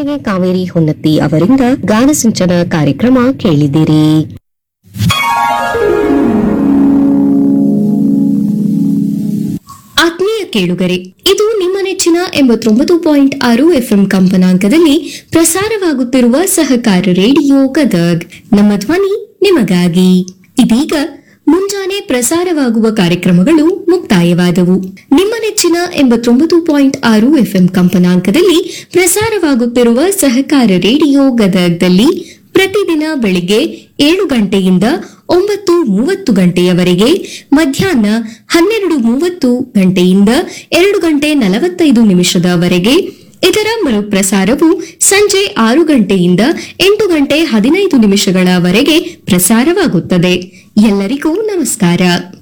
ಇದುವರೆಗೆ ಕಾವೇರಿ ಹೊನ್ನತಿ ಅವರಿಂದ ಗಾನಸಿಂಚನ ಕಾರ್ಯಕ್ರಮ ಕೇಳಿದಿರಿ. ಆತ್ಮೀಯ ಕೇಳುಗರೆ, ಇದು ನಿಮ್ಮ ನೆಚ್ಚಿನ 89.6 FM ಕಂಪನಾಂಕದಲ್ಲಿ ಪ್ರಸಾರವಾಗುತ್ತಿರುವ ಸಹಕಾರ ರೇಡಿಯೋ ಗದಗ್. ನಮ್ಮ ಧ್ವನಿ ನಿಮಗಾಗಿ. ಇದೀಗ ಮುಂಜಾನೆ ಪ್ರಸಾರವಾಗುವ ಕಾರ್ಯಕ್ರಮಗಳು ಮುಕ್ತಾಯವಾದವು. ನಿಮ್ಮ ನೆಚ್ಚಿನ 89.6 FM ಕಂಪನಾಂಕದಲ್ಲಿ ಪ್ರಸಾರವಾಗುತ್ತಿರುವ ಸಹಕಾರ ರೇಡಿಯೋ ಗದಗ್ದಲ್ಲಿ ಪ್ರತಿದಿನ ಬೆಳಿಗ್ಗೆ 7 ಗಂಟೆಯಿಂದ 9:30 ಗಂಟೆಯವರೆಗೆ, ಮಧ್ಯಾಹ್ನ 12:30 ಗಂಟೆಯಿಂದ 2 ಗಂಟೆ 45 ನಿಮಿಷದವರೆಗೆ, ಇದರ ಮರುಪ್ರಸಾರವು ಸಂಜೆ 6 ಗಂಟೆಯಿಂದ 8 ಗಂಟೆ 15 ನಿಮಿಷಗಳವರೆಗೆ ಪ್ರಸಾರವಾಗುತ್ತದೆ. ಎಲ್ಲರಿಗೂ ನಮಸ್ಕಾರ.